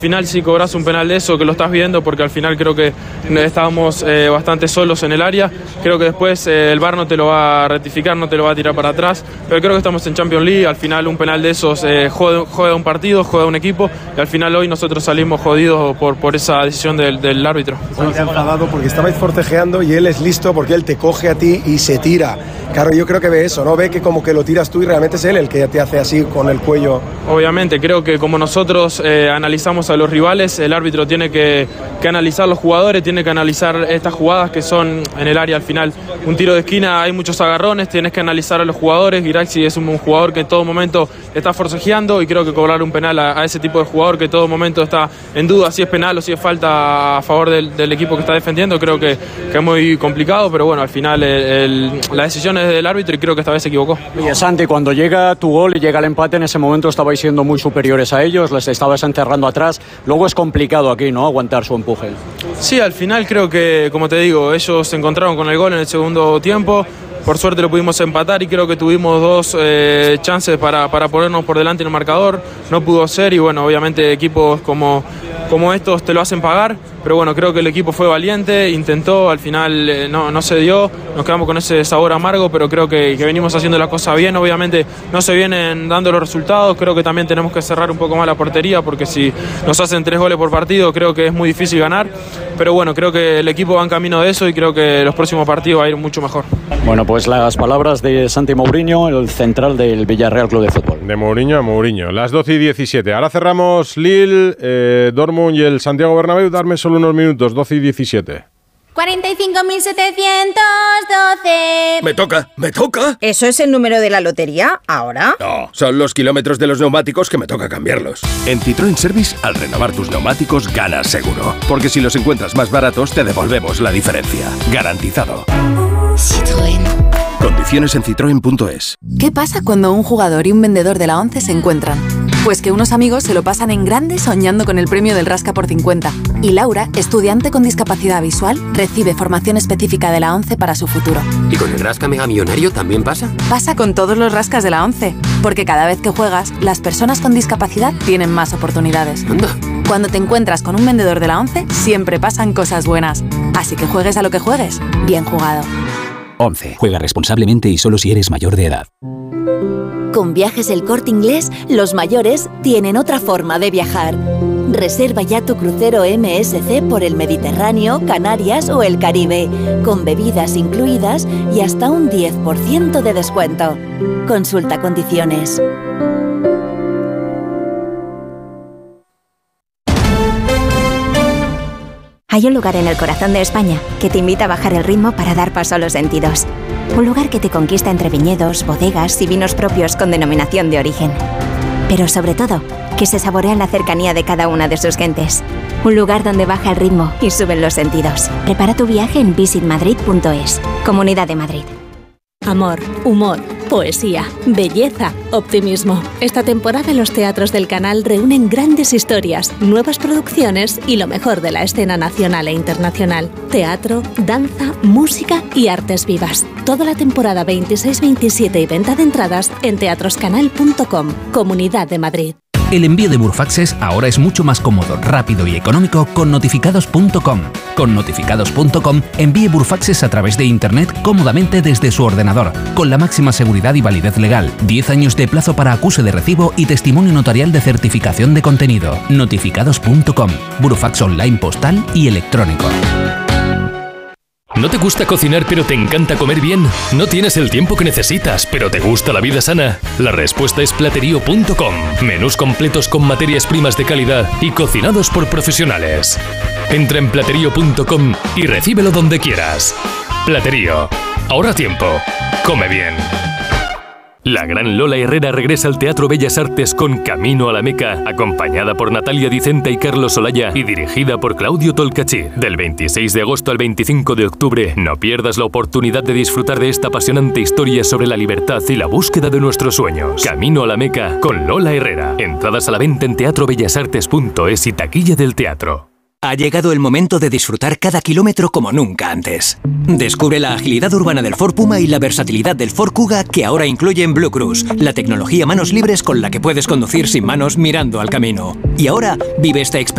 Al final si cobras un penal de eso, que lo estás viendo, porque al final creo que estábamos bastante solos en el área, creo que después el VAR no te lo va a rectificar, no te lo va a tirar para atrás, pero creo que estamos en Champions League, al final un penal de esos juega un partido, juega un equipo, y al final hoy nosotros salimos jodidos por esa decisión del árbitro. Se ha enfadado porque estabais forcejeando y él es listo porque él te coge a ti y se tira. Claro, yo creo que ve eso, ¿no? Ve que como que lo tiras tú y realmente es él el que te hace así con el cuello. Obviamente, creo que como nosotros analizamos a los rivales, el árbitro tiene que analizar los jugadores, tiene que analizar estas jugadas que son en el área al final. Un tiro de esquina, hay muchos agarrones, tienes que analizar a los jugadores. Guiraxi es un jugador que en todo momento está forcejeando y creo que cobrar un penal a ese tipo de jugador que en todo momento está en duda si es penal o si es falta a favor del equipo que está defendiendo, creo que es muy complicado, pero bueno, al final la decisión es del árbitro y creo que esta vez se equivocó. Oye, Santi, cuando llega tu gol y llega el empate, en ese momento estabais siendo muy superiores a ellos, les estabais encerrando atrás, luego es complicado aquí, ¿no?, aguantar su empuje. Sí, al final creo que, como te digo, ellos se encontraron con el gol en el segundo tiempo. Por suerte lo pudimos empatar y creo que tuvimos dos chances para ponernos por delante en el marcador. No pudo ser y bueno, obviamente equipos como estos te lo hacen pagar, pero bueno, creo que el equipo fue valiente, intentó, al final no se dio, nos quedamos con ese sabor amargo, pero creo que venimos haciendo las cosas bien. Obviamente no se vienen dando los resultados, creo que también tenemos que cerrar un poco más la portería, porque si nos hacen 3 goles por partido creo que es muy difícil ganar, pero bueno, creo que el equipo va en camino de eso y creo que los próximos partidos va a ir mucho mejor. Bueno, pues las palabras de Santi Mourinho, el central del Villarreal Club de Fútbol. De Mourinho a Mourinho, las 12:17. Ahora cerramos Lille, Dortmund y el Santiago Bernabéu. Darme solo unos minutos, 12:17. 45.712. Me toca. ¿Eso es el número de la lotería? ¿Ahora? No, son los kilómetros de los neumáticos que me toca cambiarlos. En Citroën Service, al renovar tus neumáticos, ganas seguro. Porque si los encuentras más baratos, te devolvemos la diferencia. Garantizado. Citroën. Condiciones en citroen.es. ¿Qué pasa cuando un jugador y un vendedor de la ONCE se encuentran? Pues que unos amigos se lo pasan en grande soñando con el premio del Rasca por 50. Y Laura, estudiante con discapacidad visual, recibe formación específica de la ONCE para su futuro. ¿Y con el Rasca Mega Millonario también pasa? Pasa con todos los rascas de la ONCE, porque cada vez que juegas, las personas con discapacidad tienen más oportunidades. Anda. Cuando te encuentras con un vendedor de la ONCE, siempre pasan cosas buenas. Así que juegues a lo que juegues, bien jugado. 11. Juega responsablemente y solo si eres mayor de edad. Con Viajes El Corte Inglés, los mayores tienen otra forma de viajar. Reserva ya tu crucero MSC por el Mediterráneo, Canarias o el Caribe, con bebidas incluidas y hasta un 10% de descuento. Consulta condiciones. Hay un lugar en el corazón de España que te invita a bajar el ritmo para dar paso a los sentidos. Un lugar que te conquista entre viñedos, bodegas y vinos propios con denominación de origen. Pero sobre todo, que se saborea en la cercanía de cada una de sus gentes. Un lugar donde baja el ritmo y suben los sentidos. Prepara tu viaje en visitmadrid.es. Comunidad de Madrid. Amor, humor, poesía, belleza, optimismo. Esta temporada los teatros del canal reúnen grandes historias, nuevas producciones y lo mejor de la escena nacional e internacional. Teatro, danza, música y artes vivas. Toda la temporada 26, 27 y venta de entradas en teatroscanal.com. Comunidad de Madrid. El envío de Burfaxes ahora es mucho más cómodo, rápido y económico con notificados.com. Con notificados.com envíe Burfaxes a través de Internet cómodamente desde su ordenador, con la máxima seguridad y validez legal, 10 años de plazo para acuse de recibo y testimonio notarial de certificación de contenido. Notificados.com, Burfax online postal y electrónico. ¿No te gusta cocinar pero te encanta comer bien? ¿No tienes el tiempo que necesitas pero te gusta la vida sana? La respuesta es Platerío.com. Menús completos con materias primas de calidad y cocinados por profesionales. Entra en Platerío.com y recíbelo donde quieras. Platerío. Ahorra tiempo. Come bien. La gran Lola Herrera regresa al Teatro Bellas Artes con Camino a la Meca, acompañada por Natalia Dicenta y Carlos Olaya y dirigida por Claudio Tolcachir. Del 26 de agosto al 25 de octubre, no pierdas la oportunidad de disfrutar de esta apasionante historia sobre la libertad y la búsqueda de nuestros sueños. Camino a la Meca con Lola Herrera. Entradas a la venta en teatrobellasartes.es y taquilla del teatro. Ha llegado el momento de disfrutar cada kilómetro como nunca antes. Descubre la agilidad urbana del Ford Puma y la versatilidad del Ford Kuga que ahora incluyen Blue Cruise, la tecnología manos libres con la que puedes conducir sin manos mirando al camino. Y ahora vive esta experiencia